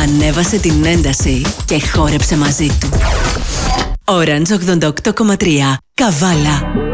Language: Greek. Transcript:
ανέβασε την ένταση και χόρεψε μαζί του. Orange 88,3. Καβάλα.